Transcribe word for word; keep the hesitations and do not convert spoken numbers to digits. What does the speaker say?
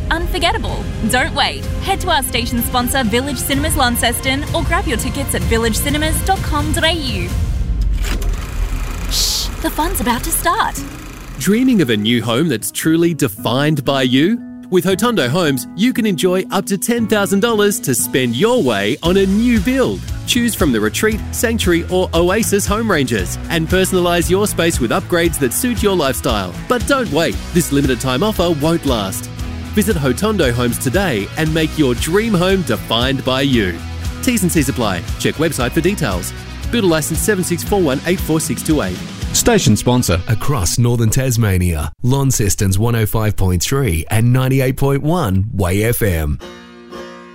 unforgettable. Don't wait. Head to our station sponsor Village Cinemas Launceston or grab your tickets at village cinemas dot com dot a u. Shh, the fun's about to start. Dreaming of a new home that's truly defined by you? With Hotondo Homes, you can enjoy up to ten thousand dollars to spend your way on a new build. Choose from the Retreat, Sanctuary or Oasis home ranges and personalise your space with upgrades that suit your lifestyle. But don't wait, this limited time offer won't last. Visit Hotondo Homes today and make your dream home defined by you. T's and C's apply. Check website for details. Builder licence seven six four one eight four six two eight. Station sponsor across Northern Tasmania. Launceston's one oh five point three and ninety-eight point one Way F M.